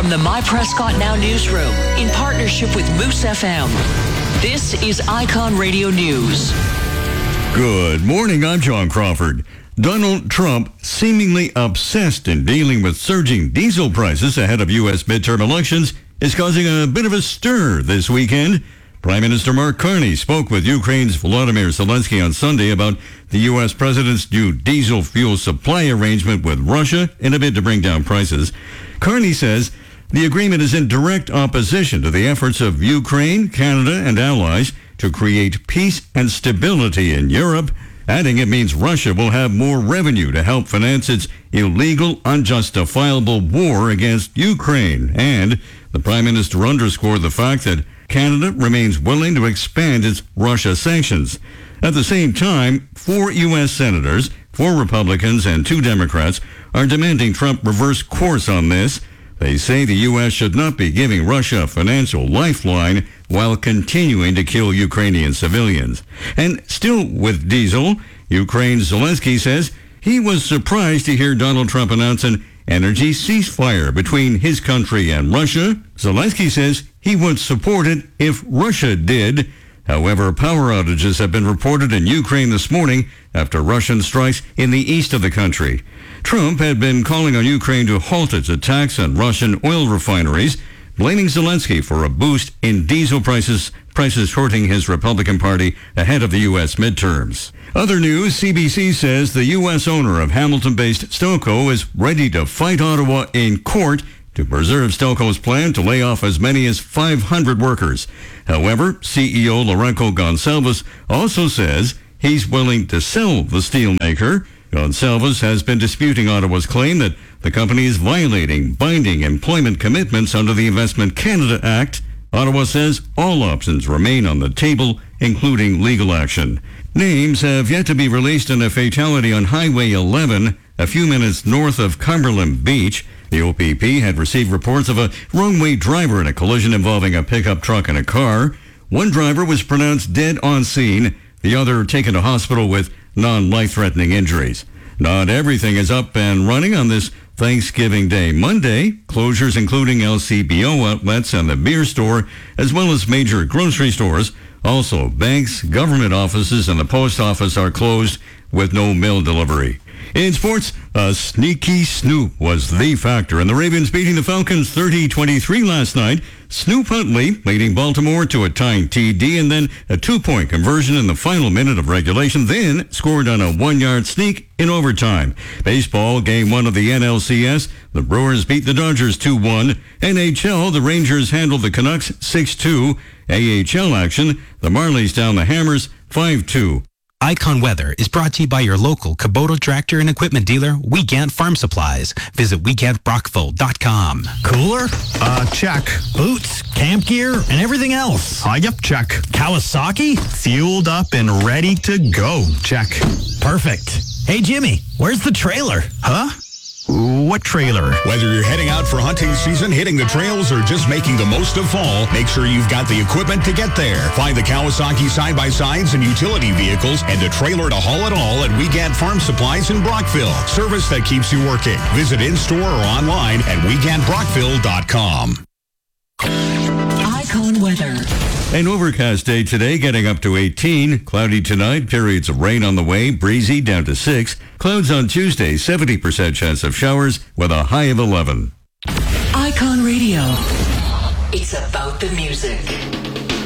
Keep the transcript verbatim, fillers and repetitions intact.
From the My Prescott Now newsroom, in partnership with Moose F M, this is Icon Radio News. Good morning, I'm John Crawford. Donald Trump, seemingly obsessed in dealing with surging diesel prices ahead of U S midterm elections, is causing a bit of a stir this weekend. Prime Minister Mark Carney spoke with Ukraine's Volodymyr Zelensky on Sunday about the U S president's new diesel fuel supply arrangement with Russia in a bid to bring down prices. Carney says the agreement is in direct opposition to the efforts of Ukraine, Canada, and allies to create peace and stability in Europe, adding it means Russia will have more revenue to help finance its illegal, unjustifiable war against Ukraine. And the Prime Minister underscored the fact that Canada remains willing to expand its Russia sanctions. At the same time, four U S senators, four Republicans, and two Democrats are demanding Trump reverse course on this. They say the U S should not be giving Russia a financial lifeline while continuing to kill Ukrainian civilians. And still with diesel, Ukraine's Zelensky says he was surprised to hear Donald Trump announce an energy ceasefire between his country and Russia. Zelensky says he would support it if Russia did. However, power outages have been reported in Ukraine this morning after Russian strikes in the east of the country. Trump had been calling on Ukraine to halt its attacks on Russian oil refineries, blaming Zelensky for a boost in diesel prices, prices hurting his Republican Party ahead of the U S midterms. Other news, C B C says the U S owner of Hamilton-based Stelco is ready to fight Ottawa in court to preserve Stelco's plan to lay off as many as five hundred workers. However, C E O Lourenco Gonçalves also says he's willing to sell the steelmaker. Gonçalves has been disputing Ottawa's claim that the company is violating binding employment commitments under the Investment Canada Act. Ottawa says all options remain on the table, including legal action. Names have yet to be released in a fatality on Highway eleven, a few minutes north of Cumberland Beach. The O P P had received reports of a wrong-way driver in a collision involving a pickup truck and a car. One driver was pronounced dead on scene, the other taken to hospital with non-life-threatening injuries. Not everything is up and running on this Thanksgiving Day Monday. Closures including L C B O outlets and the beer store, as well as major grocery stores. Also, banks, government offices, and the post office are closed with no mail delivery. In sports, a sneaky Snoop was the factor in the Ravens beating the Falcons thirty twenty-three last night. Snoop Huntley leading Baltimore to a tying T D and then a two-point conversion in the final minute of regulation, then scored on a one-yard sneak in overtime. Baseball, game one of the N L C S. The Brewers beat the Dodgers two one. N H L, the Rangers handled the Canucks six two. A H L action, the Marlies down the Hammers five two. Icon Weather is brought to you by your local Kubota tractor and equipment dealer, Weekend Farm Supplies. Visit weekend brockville dot com. Cooler? Uh, check. Boots, camp gear, and everything else. Uh, yep, check. Kawasaki? Fueled up and ready to go. Check. Perfect. Hey, Jimmy, where's the trailer? Huh? What trailer? Whether you're heading out for hunting season, hitting the trails, or just making the most of fall, make sure you've got the equipment to get there. Find the Kawasaki side-by-sides and utility vehicles and a trailer to haul it all at Weekend Farm Supplies in Brockville. Service that keeps you working. Visit in-store or online at weekend brockville dot com. Icon weather. An overcast day today, getting up to eighteen. Cloudy tonight, periods of rain on the way, breezy down to six. Clouds on Tuesday, seventy percent chance of showers with a high of eleven. Icon Radio. It's about the music.